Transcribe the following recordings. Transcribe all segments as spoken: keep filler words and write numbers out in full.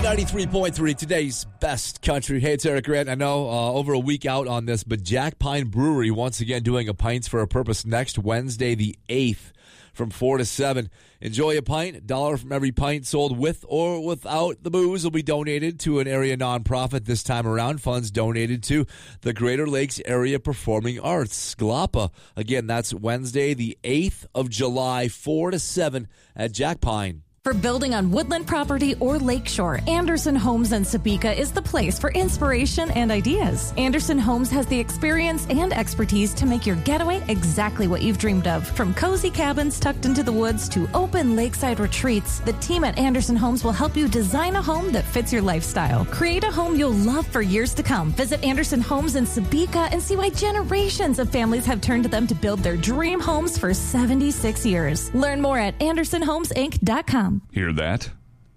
ninety-three point three, today's best country. Hey, it's Eric Grant. I know uh, over a week out on this, but Jack Pine Brewery once again doing a Pints for a Purpose next Wednesday, the eighth, from four to seven. Enjoy a pint. A dollar from every pint sold with or without the booze will be donated to an area nonprofit this time around. Funds donated to the Greater Lakes Area Performing Arts, G L A P A. Again, that's Wednesday, the eighth of July, four to seven at Jack Pine. For building on woodland property or lakeshore, Anderson Homes in Sebeka is the place for inspiration and ideas. Anderson Homes has the experience and expertise to make your getaway exactly what you've dreamed of. From cozy cabins tucked into the woods to open lakeside retreats, the team at Anderson Homes will help you design a home that fits your lifestyle. Create a home you'll love for years to come. Visit Anderson Homes in Sebeka and see why generations of families have turned to them to build their dream homes for seventy-six years. Learn more at anderson homes inc dot com. Hear that?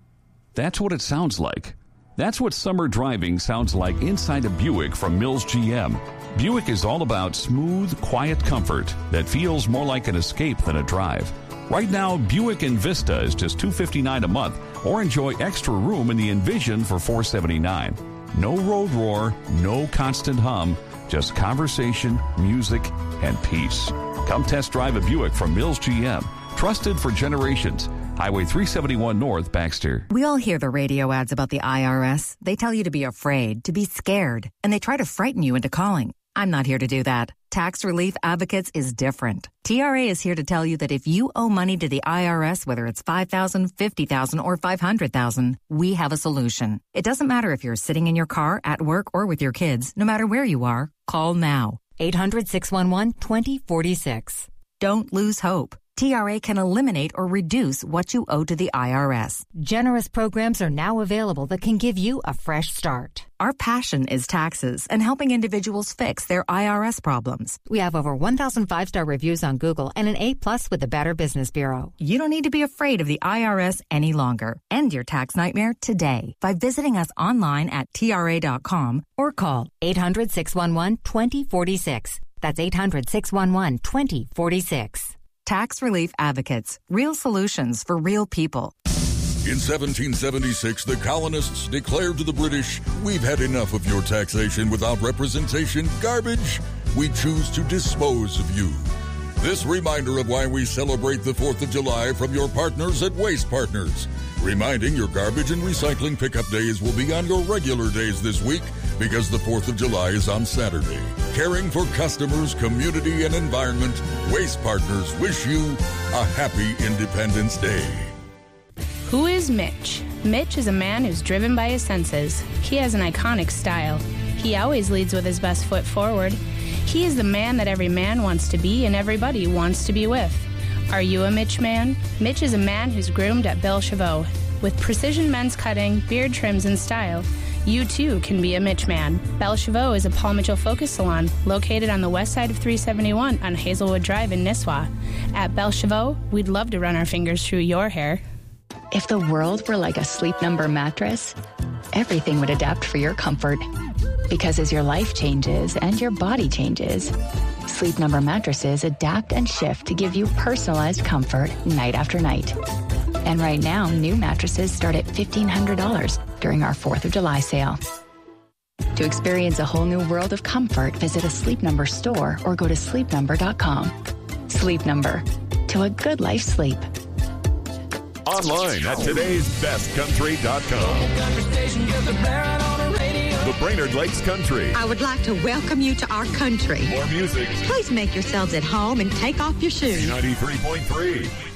That's what it sounds like. That's what summer driving sounds like inside a Buick from Mills G M. Buick is all about smooth, quiet comfort that feels more like an escape than a drive. Right now, Buick Envista is just two hundred fifty-nine dollars a month, or enjoy extra room in the Envision for four hundred seventy-nine dollars. No road roar, no constant hum, just conversation, music, and peace. Come test drive a Buick from Mills G M. Trusted for generations. Highway three seventy-one North, Baxter. We all hear the radio ads about the I R S. They tell you to be afraid, to be scared, and they try to frighten you into calling. I'm not here to do that. Tax Relief Advocates is different. T R A is here to tell you that if you owe money to the I R S, whether it's five thousand dollars, fifty thousand dollars, or five hundred thousand dollars, we have a solution. It doesn't matter if you're sitting in your car, at work, or with your kids. No matter where you are, call now. eight hundred, six one one, two zero four six. Don't lose hope. T R A can eliminate or reduce what you owe to the I R S. Generous programs are now available that can give you a fresh start. Our passion is taxes and helping individuals fix their I R S problems. We have over one thousand five-star reviews on Google and an A plus with the Better Business Bureau. You don't need to be afraid of the I R S any longer. End your tax nightmare today by visiting us online at T R A dot com or call eight hundred, six one one, two zero four six. That's eight hundred, six one one, two zero four six. Tax Relief Advocates. Real solutions for real people. In seventeen seventy-six, the colonists declared to the British, "We've had enough of your taxation without representation. Garbage. We choose to dispose of you." This reminder of why we celebrate the fourth of July from your partners at Waste Partners. Reminding your garbage and recycling pickup days will be on your regular days this week because the fourth of July is on Saturday. Caring for customers, community, and environment, Waste Partners wish you a happy Independence Day. Who is Mitch? Mitch is a man who's driven by his senses. He has an iconic style. He always leads with his best foot forward. He is the man that every man wants to be and everybody wants to be with. Are you a Mitch man? Mitch is a man who's groomed at Belle Chevaux. With precision men's cutting, beard trims, and style, you too can be a Mitch man. Belle Chevaux is a Paul Mitchell focus salon located on the west side of three seventy-one on Hazelwood Drive in Nisswa. At Belle Chevaux, we'd love to run our fingers through your hair. If the world were like a Sleep Number mattress, everything would adapt for your comfort. Because as your life changes and your body changes, Sleep Number mattresses adapt and shift to give you personalized comfort night after night. And right now, new mattresses start at fifteen hundred dollars during our fourth of July sale. To experience a whole new world of comfort, visit a Sleep Number store or go to sleep number dot com. Sleep Number. To a good life sleep. Online at todays best country dot com. The Brainerd Lakes Country. I would like to welcome you to our country. More music. Please make yourselves at home and take off your shoes. ninety-three point three.